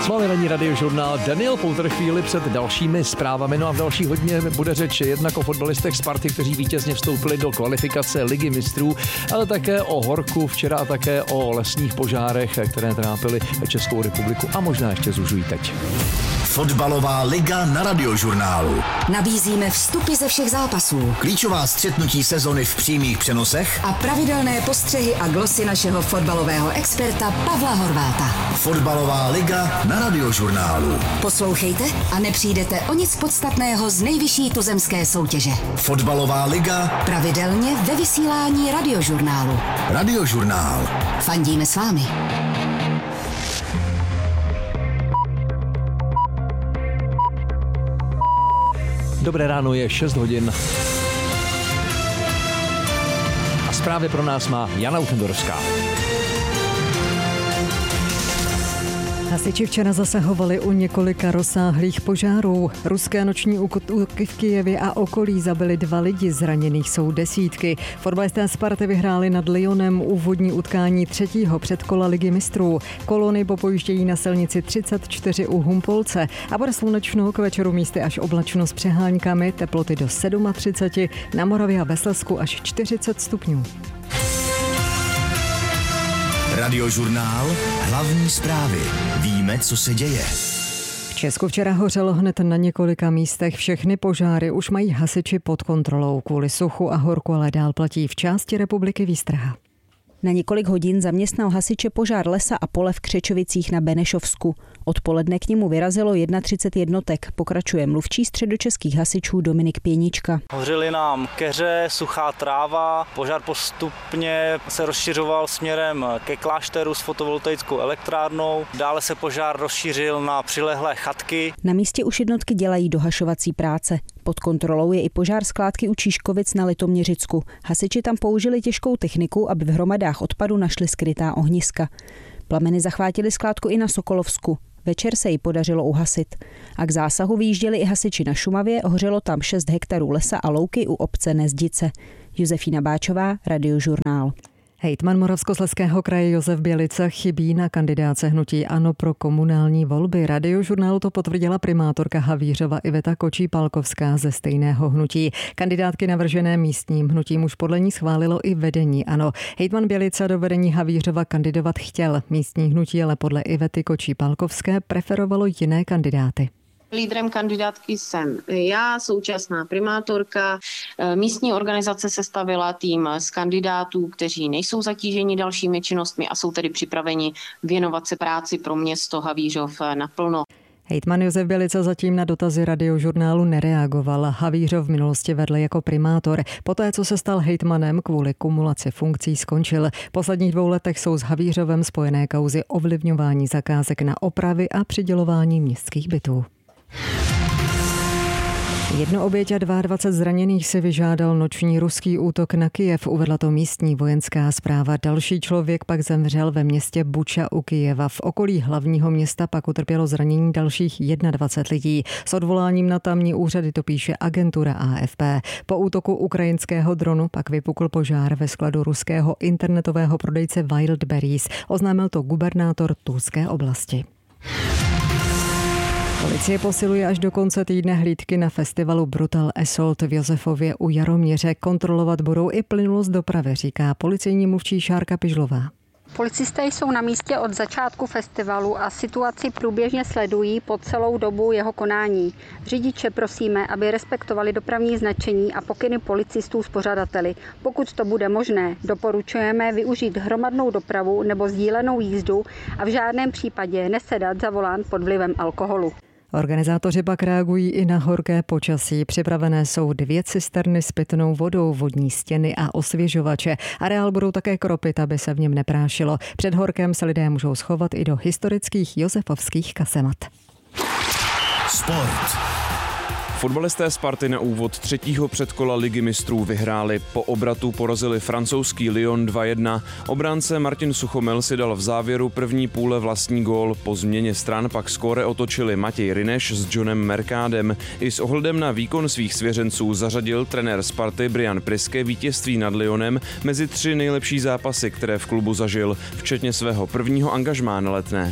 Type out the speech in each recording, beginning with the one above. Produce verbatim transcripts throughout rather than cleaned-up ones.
S vámi ranní radiožurnál Daniel Pouter chvíli před dalšími zprávami. No a v další hodně bude řeč jednak o fotbalistech Sparty, kteří vítězně vstoupili do kvalifikace Ligy mistrů, ale také o horku včera a také o lesních požárech, které trápily Českou republiku a možná ještě zužují teď. Fotbalová liga na radiožurnálu. Nabízíme vstupy ze všech zápasů, Klíčová střetnutí sezony v přímých přenosech a pravidelné postřehy a glosy našeho fotbalového experta Pavla Horváta. Fotbalová liga na radiožurnálu. Poslouchejte a nepřijdete o nic podstatného z nejvyšší tuzemské soutěže. Fotbalová liga pravidelně ve vysílání radiožurnálu. Radiožurnál. Fandíme s vámi. Dobré ráno, je šest hodin. A zprávy pro nás má Jana Utendorská. Hasiči včera zasahovali u několika rozsáhlých požárů. Ruské noční útoky v Kyjevě a okolí zabili dva lidi, zraněných jsou desítky. Fotbalisté Sparty vyhráli nad Lyonem úvodní utkání třetího předkola Ligy mistrů. Kolony popojíždějí na silnici třicet čtyři u Humpolce a bude slunečno, k večeru místy až oblačno s přeháňkami, teploty do třicet sedm, na Moravě a ve Slezsku až čtyřicet stupňů. Radiožurnál, hlavní zprávy. Víme, co se děje. V Česku včera hořelo hned na několika místech. Všechny požáry už mají hasiči pod kontrolou. Kvůli suchu a horku ale dál platí v části republiky výstraha. Na několik hodin zaměstnal hasiče požár lesa a pole v Křečovicích na Benešovsku. Odpoledne k němu vyrazilo třicet jedna jednotek, pokračuje mluvčí středočeských hasičů Dominik Pěnička. Hořily nám keře, suchá tráva, požár postupně se rozšiřoval směrem ke klášteru s fotovoltaickou elektrárnou, dále se požár rozšířil na přilehlé chatky. Na místě už jednotky dělají dohašovací práce. Pod kontrolou je i požár skládky u Číškovic na Litoměřicku. Hasiči tam použili těžkou techniku, aby v hromadách odpadu našli skrytá ohniska. Plameny zachvátily skládku i na Sokolovsku. Večer se jí podařilo uhasit. A k zásahu vyjížděli i hasiči na Šumavě, hořelo tam šest hektarů lesa a louky u obce Nezdice. Josefína Báčová, Radiožurnál. Hejtman Moravskoslezského kraje Josef Bělica chybí na kandidáce hnutí ANO pro komunální volby. Radiožurnálu to potvrdila primátorka Havířova Iveta Kočí-Palkovská ze stejného hnutí. Kandidátky navržené místním hnutím už podle ní schválilo i vedení ANO. Hejtman Bělica do vedení Havířova kandidovat chtěl. Místní hnutí ale podle Ivety Kočí-Palkovské preferovalo jiné kandidáty. Lídrem kandidátky jsem já, současná primátorka. Místní organizace sestavila tým z kandidátů, kteří nejsou zatíženi dalšími činnostmi a jsou tedy připraveni věnovat se práci pro město Havířov naplno. Hejtman Josef Bělica zatím na dotazy Radiožurnálu nereagoval. Havířov v minulosti vedl jako primátor. Poté, co se stal hejtmanem, kvůli kumulaci funkcí skončil. V posledních dvou letech jsou s Havířovem spojené kauzy ovlivňování zakázek na opravy a přidělování městských bytů. Jedno oběť a dvacet dva zraněných si vyžádal noční ruský útok na Kyjev, uvedla to místní vojenská správa. Další člověk pak zemřel ve městě Buča u Kyjeva. V okolí hlavního města pak utrpělo zranění dalších dvacet jedna lidí. S odvoláním na tamní úřady to píše agentura A F P. Po útoku ukrajinského dronu pak vypukl požár ve skladu ruského internetového prodejce Wildberries. Oznámil to gubernátor Tuzské oblasti. Policie posiluje až do konce týdne hlídky na festivalu Brutal Assault v Josefově u Jaroměře. Kontrolovat budou i plynulost dopravy, říká policejní mluvčí Šárka Pižlová. Policisté jsou na místě od začátku festivalu a situaci průběžně sledují po celou dobu jeho konání. Řidiče prosíme, aby respektovali dopravní značení a pokyny policistů z pořadateli. Pokud to bude možné, doporučujeme využít hromadnou dopravu nebo sdílenou jízdu a v žádném případě nesedat za volant pod vlivem alkoholu. Organizátoři pak reagují i na horké počasí. Připravené jsou dvě cisterny s pitnou vodou, vodní stěny a osvěžovače. Areál budou také kropit, aby se v něm neprášilo. Před horkem se lidé můžou schovat i do historických josefovských kasemat. Sport. Fotbalisté Sparty na úvod třetího předkola Ligy mistrů vyhráli. Po obratu porazili francouzský Lyon dva jedna. Obránce Martin Suchomel si dal v závěru první půle vlastní gól. Po změně stran pak skóre otočili Matěj Rineš s Johnem Mercádem. I s ohledem na výkon svých svěřenců zařadil trenér Sparty Brian Priske vítězství nad Lyonem mezi tři nejlepší zápasy, které v klubu zažil, včetně svého prvního angažmá na Letné.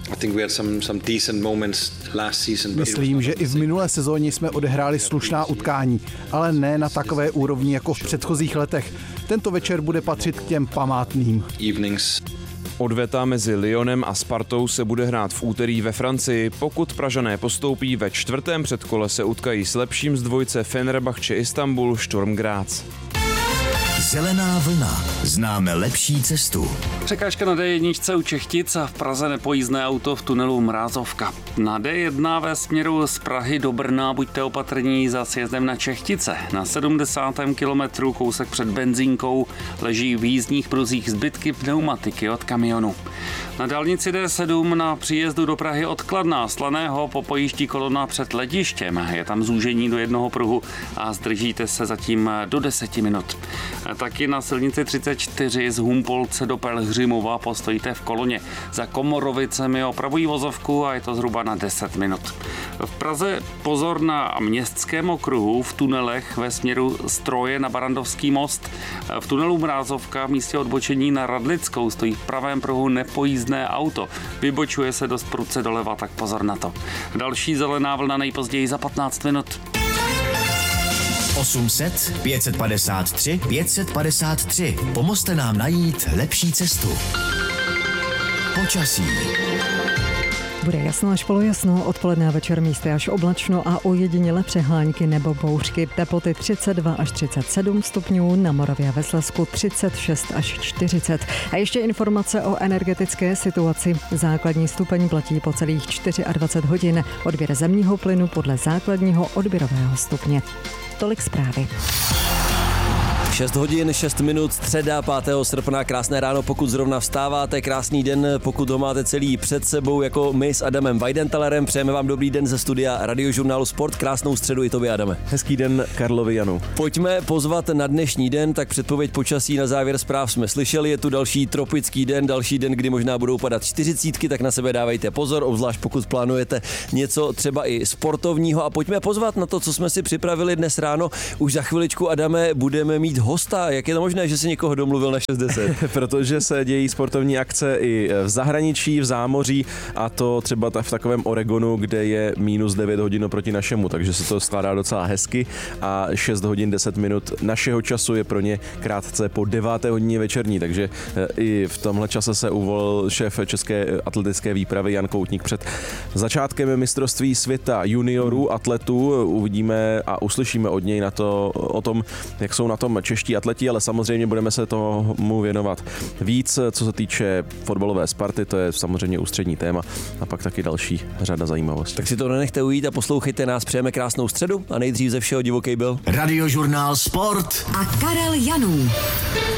Myslím, že i v minulé sezóně jsme odehráli slušná utkání, ale ne na takové úrovni jako v předchozích letech. Tento večer bude patřit k těm památným. Odveta mezi Lyonem a Spartou se bude hrát v úterý ve Francii. Pokud Pražané postoupí, ve čtvrtém předkole se utkají s lepším z dvojce Fenerbahce Istanbul Sturm Graz. Zelená vlna. Známe lepší cestu. Překážka na dé jedna u Čechtic a v Praze nepojízdné auto v tunelu Mrázovka. Na dé jedna ve směru z Prahy do Brna buďte opatrní za sjezdem na Čechtice. Na sedmdesátém kilometru kousek před benzínkou leží v jízdních pruzích zbytky pneumatiky od kamionu. Na dálnici dé sedm na příjezdu do Prahy od Kladna Slaného popojíždí kolona před letištěm. Je tam zúžení do jednoho pruhu a zdržíte se zatím do deseti minut. Taky na silnici třicet čtyři z Humpolce do Pelhřimova postojíte v koloně. Za Komorovicemi opravují vozovku a je to zhruba na deset minut. V Praze pozor na Městském okruhu v tunelech ve směru Stroje na Barandovský most. V tunelu Mrázovka v místě odbočení na Radlickou stojí v pravém pruhu nepojízdné auto. Vybočuje se dost prudce doleva, tak pozor na to. Další zelená vlna nejpozději za patnáct minut. osm set, pět set padesát tři, pět set padesát tři. Pomozte nám najít lepší cestu. Počasí. Bude jasno až polojasno, odpoledne a večer místy až oblačno a ojediněle přehánky nebo bouřky. Teploty třicet dva až třicet sedm stupňů, na Moravě a ve Slezsku třicet šest až čtyřicet. A ještě informace o energetické situaci. Základní stupeň platí po celých dvacet čtyři hodin. Odběr zemního plynu podle základního odběrového stupně. Tolik zprávy. šest hodin, šest minut, středa pátého srpna, krásné ráno, pokud zrovna vstáváte, krásný den, pokud ho máte celý před sebou, jako my s Adamem Weidentalerem. Přejeme vám dobrý den ze studia Radiožurnálu Sport, krásnou středu i tobě, Adame. Hezký den Karlovi Janu. Pojďme pozvat na dnešní den, tak předpověď počasí na závěr zpráv jsme slyšeli, je tu další tropický den, další den, kdy možná budou padat čtyřicítky, tak na sebe dávejte pozor, obzvlášť pokud plánujete něco třeba i sportovního, a pojďme pozvat na to, co jsme si připravili dnes ráno. Už za chviličku, Adame, budeme mít hosta. Jak je to možné, že si někoho domluvil na šest deset? Protože se dějí sportovní akce i v zahraničí, v zámoří, a to třeba v takovém Oregonu, kde je minus devět hodin proti našemu, takže se to skládá docela hezky a šest hodin deset minut našeho času je pro ně krátce po deváté hodině večerní, takže i v tomhle čase se uvolil šéf české atletické výpravy Jan Koutník před začátkem mistrovství světa juniorů atletů. Uvidíme a uslyšíme od něj na to, o tom, jak jsou na tom čeští atleti, ale samozřejmě budeme se tomu věnovat víc, co se týče fotbalové Sparty, to je samozřejmě ústřední téma, a pak taky další řada zajímavostí. Tak si to nenechte ujít a poslouchejte nás, přejeme krásnou středu a nejdřív ze všeho divoký byl Radiožurnál Sport a Karel Janů.